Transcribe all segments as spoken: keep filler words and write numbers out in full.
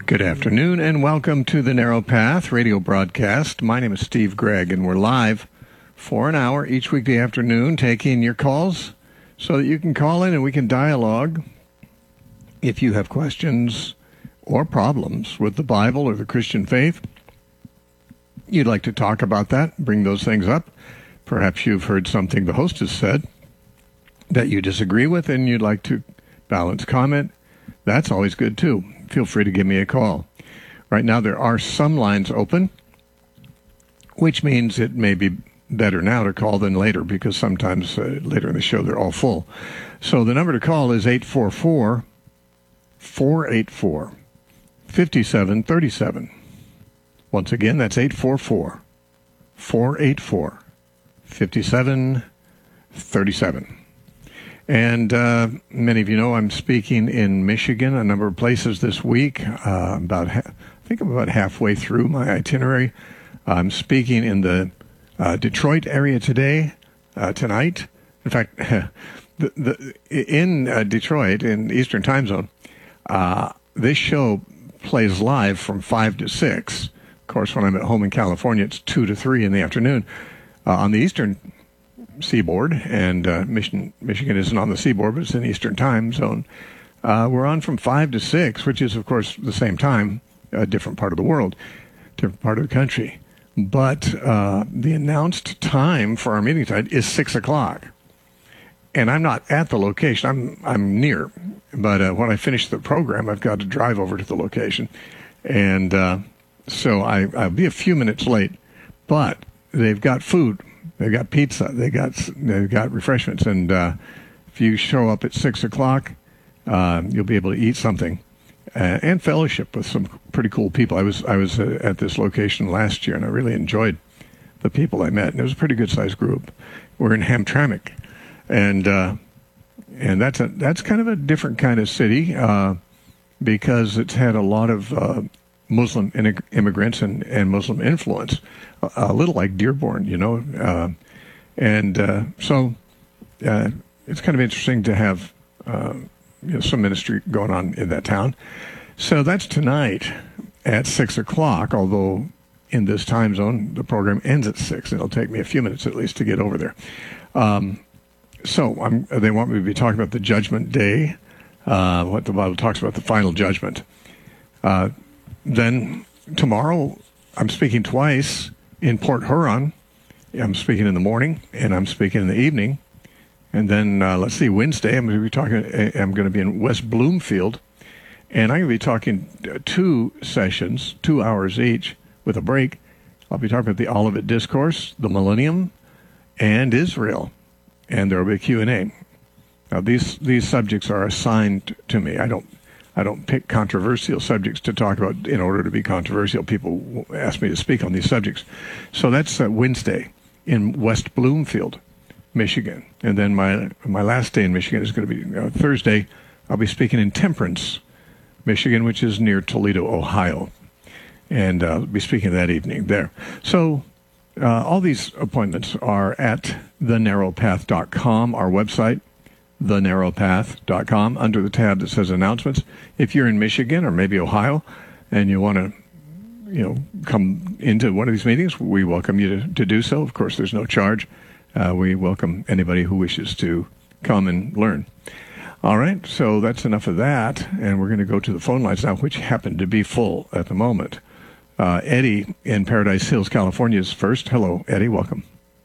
Good afternoon and welcome to the Narrow Path radio broadcast. My name is Steve Gregg and we're live for an hour each weekday afternoon taking your calls so that you can call in and we can dialogue. If you have questions or problems with the Bible or the Christian faith, you'd like to talk about that, bring those things up. Perhaps you've heard something the host has said that you disagree with and you'd like to balance comment. That's always good too. Feel free to give me a call. Right now there are some lines open, which means it may be better now to call than later because sometimes uh, later in the show they're all full. So the number to call is eight four four, four eight four, five seven three seven. Once again, that's eight four four, four eight four, five seven three seven. And uh, many of you know I'm speaking in Michigan, a number of places this week. Uh, about ha- I think I'm about halfway through my itinerary. I'm speaking in the uh, Detroit area today, uh, tonight. In fact, the, the, in uh, Detroit, in the Eastern Time Zone, uh, this show plays live from five to six. Of course, when I'm at home in California, it's two to three in the afternoon. Uh, on the Eastern seaboard, and uh, Michigan, Michigan isn't on the seaboard, but it's in Eastern Time Zone. Uh, we're on from five to six, which is, of course, the same time, a different part of the world, different part of the country. But uh, the announced time for our meeting tonight is six o'clock. And I'm not at the location. I'm I'm near. But uh, when I finish the program, I've got to drive over to the location. And uh, so I, I'll be a few minutes late. But they've got food. They got pizza. They got they got refreshments, and uh, if you show up at six o'clock, uh, you'll be able to eat something uh, and fellowship with some pretty cool people. I was I was uh, at this location last year, and I really enjoyed the people I met. And it was a pretty good sized group. We're in Hamtramck, and uh, and that's a that's kind of a different kind of city uh, because it's had a lot of uh, Muslim immigrants and, and Muslim influence, a, a little like Dearborn, you know. Uh, and uh, so uh, it's kind of interesting to have uh, you know, some ministry going on in that town. So that's tonight at six o'clock, although in this time zone, the program ends at six. It'll take me a few minutes at least to get over there. Um, so I'm, they want me to be talking about the Judgment Day, uh, what the Bible talks about, the final judgment. Uh, Then tomorrow, I'm speaking twice in Port Huron. I'm speaking in the morning, and I'm speaking in the evening. And then, uh, let's see, Wednesday, I'm going to be talking. I'm going to be in West Bloomfield, and I'm going to be talking two sessions, two hours each, with a break. I'll be talking about the Olivet Discourse, the Millennium, and Israel, and there will be a Q and A. Now, these these subjects are assigned to me. I don't. I don't pick controversial subjects to talk about in order to be controversial. People ask me to speak on these subjects. So that's uh, Wednesday in West Bloomfield, Michigan. And then my my last day in Michigan is going to be uh, Thursday. I'll be speaking in Temperance, Michigan, which is near Toledo, Ohio. And uh, I'll be speaking that evening there. So uh, all these appointments are at the narrow path dot com, our website. the narrow path dot com, under the tab that says announcements. If you're in Michigan or maybe Ohio and you want to, you know, come into one of these meetings, we welcome you to, to do so. Of course, there's no charge. Uh, we welcome anybody who wishes to come and learn. All right, so that's enough of that, and we're going to go to the phone lines now, which happen to be full at the moment. Uh, Eddie in Paradise Hills, California is first. Hello, Eddie. Welcome.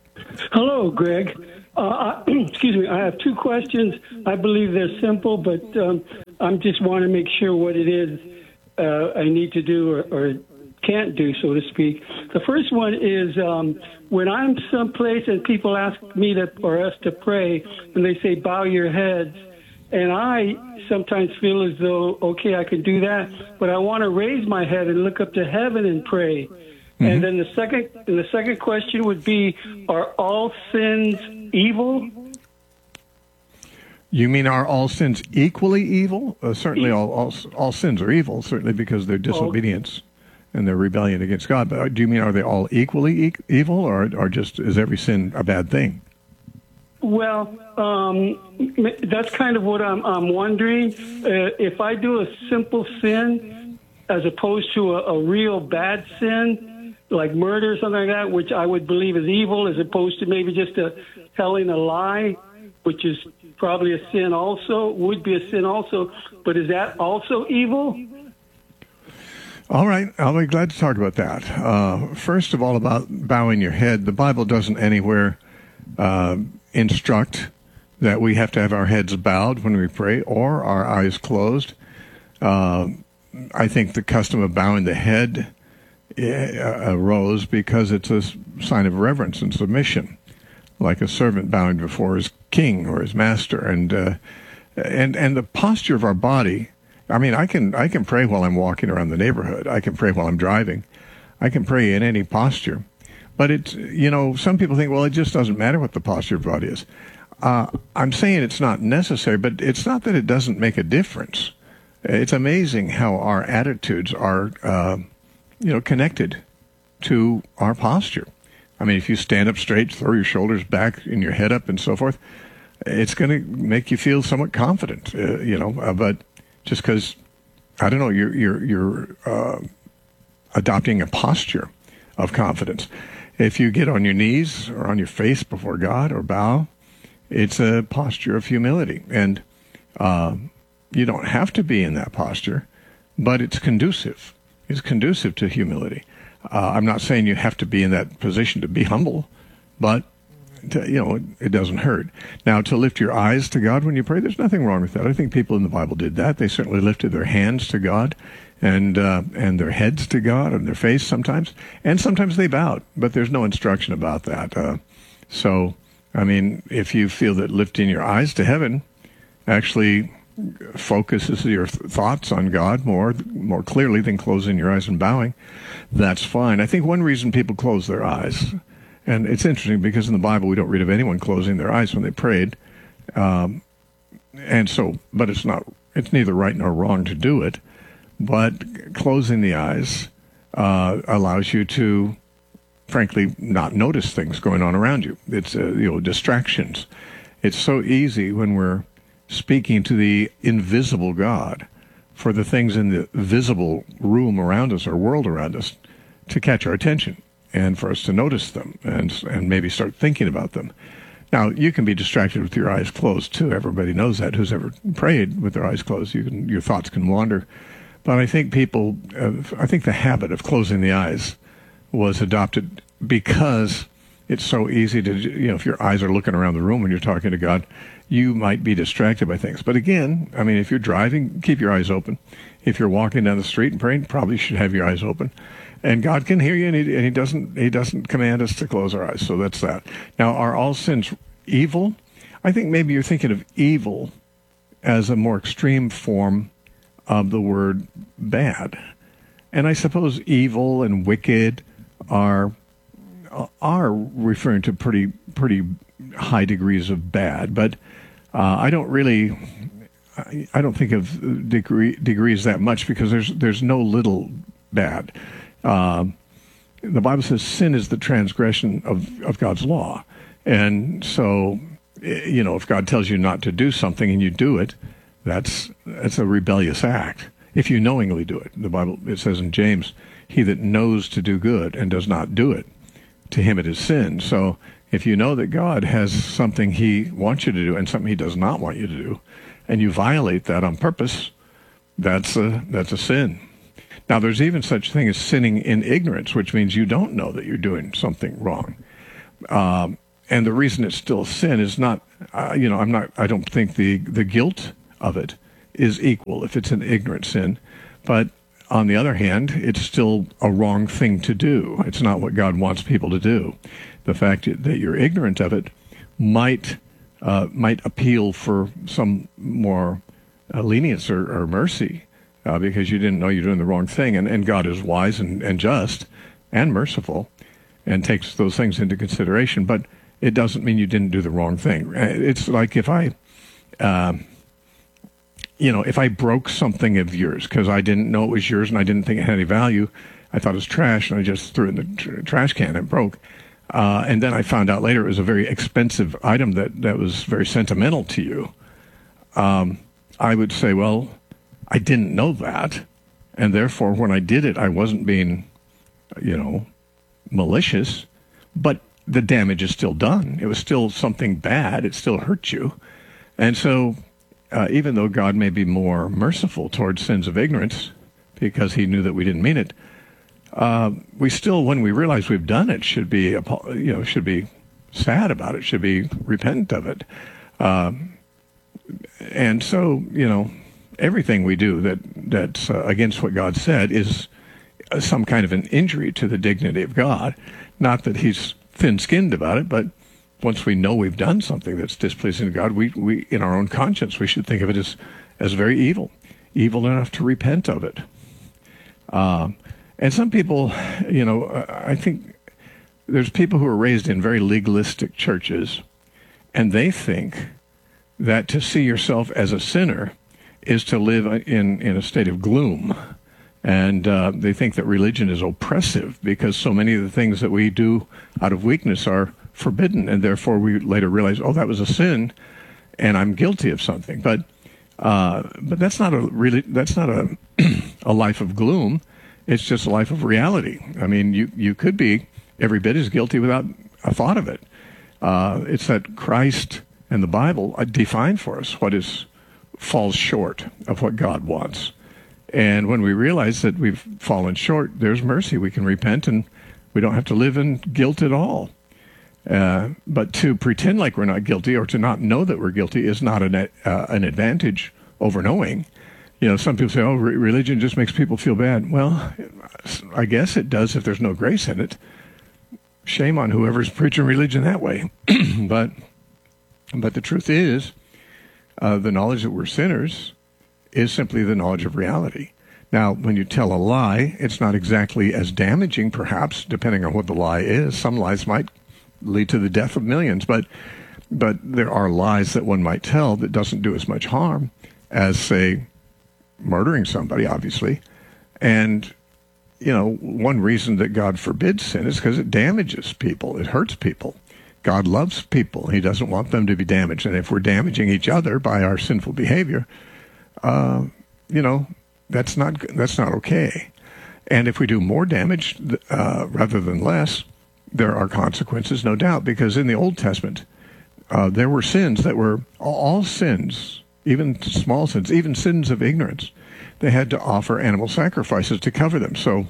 Hello, Greg. Uh, I, excuse me. I have two questions. I believe they're simple, but um, I just want to make sure what it is uh, I need to do or, or can't do, so to speak. The first one is um, when I'm someplace and people ask me to, or us to pray, and they say, bow your heads, and I sometimes feel as though, okay, I can do that, but I want to raise my head and look up to heaven and pray. Mm-hmm. And then the second, and the second question would be: are all sins evil? You mean are all sins equally evil? Uh, certainly, all, all all sins are evil. Certainly, because they're disobedience oh. and they're rebellion against God. But do you mean are they all equally e- evil, or or just is every sin a bad thing? Well, um, that's kind of what I'm, I'm wondering. Uh, if I do a simple sin, as opposed to a, a real bad sin, like murder or something like that, which I would believe is evil, as opposed to maybe just a, telling a lie, which is probably a sin also, would be a sin also. But is that also evil? All right, I'll be glad to talk about that. Uh, first of all, about bowing your head. The Bible doesn't anywhere uh, instruct that we have to have our heads bowed when we pray or our eyes closed. Uh, I think the custom of bowing the head uh, arose because it's a sign of reverence and submission, like a servant bowing before his king or his master. And uh, and and the posture of our body. I mean, I can I can pray while I'm walking around the neighborhood. I can pray while I'm driving. I can pray in any posture. But it's, you know, some people think, well, it just doesn't matter what the posture of the body is. Uh, I'm saying it's not necessary, but it's not that it doesn't make a difference. It's amazing how our attitudes are, uh, you know, connected to our posture. I mean, if you stand up straight, throw your shoulders back and your head up and so forth, it's going to make you feel somewhat confident, uh, you know, uh, but just because, I don't know, you're you're you're uh, adopting a posture of confidence. If you get on your knees or on your face before God or bow, it's a posture of humility. And uh, you don't have to be in that posture, but it's conducive. It's conducive to humility. Uh, I'm not saying you have to be in that position to be humble, but To, you know, it, it doesn't hurt. Now, to lift your eyes to God when you pray, there's nothing wrong with that. I think people in the Bible did that. They certainly lifted their hands to God and uh, and their heads to God and their face sometimes. And sometimes they bowed, but there's no instruction about that. Uh, so, I mean, if you feel that lifting your eyes to heaven actually focuses your th- thoughts on God more more clearly than closing your eyes and bowing, that's fine. I think one reason people close their eyes, and it's interesting because in the Bible we don't read of anyone closing their eyes when they prayed, um, and so, but it's not, it's neither right nor wrong to do it. But closing the eyes uh, allows you to, frankly, not notice things going on around you. It's uh, you know distractions. It's so easy when we're speaking to the invisible God for the things in the visible room around us or world around us to catch our attention, and for us to notice them and and maybe start thinking about them. Now, you can be distracted with your eyes closed, too. Everybody knows that. Who's ever prayed with their eyes closed, you can, your thoughts can wander. But I think people, uh, I think the habit of closing the eyes was adopted because it's so easy to, you know, if your eyes are looking around the room when you're talking to God, you might be distracted by things. But again, I mean, if you're driving, keep your eyes open. If you're walking down the street and praying, probably should have your eyes open. And God can hear you, and he, and he doesn't he doesn't command us to close our eyes. So that's that. Now, are all sins evil? I think maybe you're thinking of evil as a more extreme form of the word bad. And I suppose evil and wicked are are referring to pretty pretty high degrees of bad. But uh, I don't really I, I don't think of degree, degrees that much, because there's there's no little bad. Uh, the Bible says sin is the transgression of, of God's law. And so, you know, if God tells you not to do something and you do it, that's that's a rebellious act. If you knowingly do it. The Bible, it says in James, he that knows to do good and does not do it, to him it is sin. So if you know that God has something he wants you to do and something he does not want you to do, and you violate that on purpose, that's a, that's a sin. Now, there's even such a thing as sinning in ignorance, which means you don't know that you're doing something wrong. Um, and the reason it's still sin is not, uh, you know, I'm not, I don't think the, the guilt of it is equal if it's an ignorant sin. But on the other hand, it's still a wrong thing to do. It's not what God wants people to do. The fact that you're ignorant of it might uh, might appeal for some more uh, lenience or, or mercy. Uh, because you didn't know you're doing the wrong thing. And, and God is wise and, and just and merciful and takes those things into consideration. But it doesn't mean you didn't do the wrong thing. It's like if I, uh, you know, if I broke something of yours because I didn't know it was yours and I didn't think it had any value, I thought it was trash and I just threw it in the tr- trash can and it broke. Uh, and then I found out later it was a very expensive item that, that was very sentimental to you. Um, I would say, well, I didn't know that, And therefore, when I did it, I wasn't being, you know, malicious, but the damage is still done. It was still something bad. It still hurt you. And so uh, even though God may be more merciful towards sins of ignorance because he knew that we didn't mean it, uh, we still, when we realize we've done it, should be, you know, should be sad about it, should be repentant of it. Um, and so, you know, everything we do that that's uh, against what God said is uh, some kind of an injury to the dignity of God. Not that he's thin-skinned about it, but once we know we've done something that's displeasing to God, we, we in our own conscience, we should think of it as, as very evil, evil enough to repent of it. Uh, and some people, you know, I think there's people who are raised in very legalistic churches, and they think that to see yourself as a sinner is to live in, in a state of gloom. And uh, they think that religion is oppressive because so many of the things that we do out of weakness are forbidden, and therefore we later realize, oh, that was a sin, and I'm guilty of something. But uh, but that's not a really that's not a a life of gloom. It's just a life of reality. I mean, you you could be every bit as guilty without a thought of it. Uh, it's that Christ and the Bible define for us what is falls short of what God wants. And when we realize that we've fallen short, there's mercy. We can repent, and we don't have to live in guilt at all. Uh, but to pretend like we're not guilty or to not know that we're guilty is not an, uh, an advantage over knowing. You know, some people say, oh, re- religion just makes people feel bad. Well, I guess it does if there's no grace in it. Shame on whoever's preaching religion that way. but, but the truth is, uh, the knowledge that we're sinners is simply the knowledge of reality. Now, when you tell a lie, it's not exactly as damaging, perhaps, depending on what the lie is. Some lies might lead to the death of millions, but but there are lies that one might tell that doesn't do as much harm as, say, murdering somebody, obviously. And, you know, one reason that God forbids sin is because it damages people. It hurts people. God loves people. He doesn't want them to be damaged. And if we're damaging each other by our sinful behavior, uh, you know, that's not that's not okay. And if we do more damage uh, rather than less, there are consequences, no doubt, because in the Old Testament, uh, there were sins that were all sins, even small sins, even sins of ignorance. They had to offer animal sacrifices to cover them. So,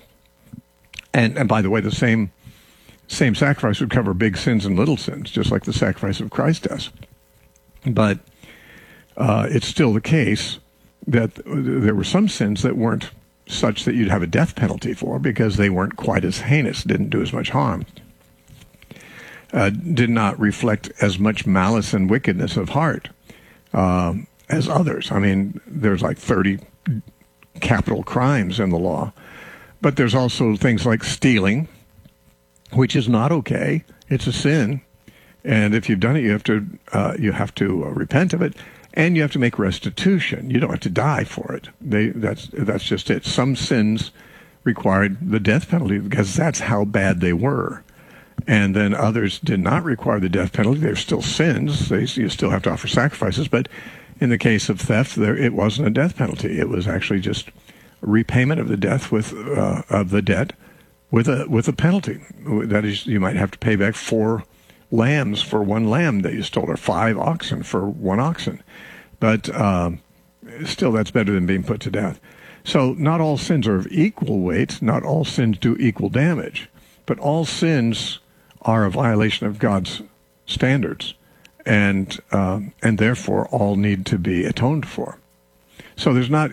and, and by the way, the same same sacrifice would cover big sins and little sins, just like the sacrifice of Christ does. But uh, it's still the case that there were some sins that weren't such that you'd have a death penalty for because they weren't quite as heinous, didn't do as much harm. Uh, did not reflect as much malice and wickedness of heart um, as others. I mean, there's like thirty capital crimes in the law, but there's also things like stealing, which is not okay. It's a sin, and if you've done it, you have to uh, you have to uh, repent of it, and you have to make restitution. You don't have to die for it. They that's that's just it. Some sins required the death penalty because that's how bad they were. And then others did not require the death penalty. They're still sins. They, you still have to offer sacrifices. But in the case of theft, there it wasn't a death penalty. It was actually just repayment of the death with uh, of the debt with a with a penalty. That is, you might have to pay back four lambs for one lamb that you stole, or five oxen for one oxen. But um, still, that's better than being put to death. So not all sins are of equal weight. Not all sins do equal damage. But all sins are a violation of God's standards, and uh, and therefore all need to be atoned for. So there's not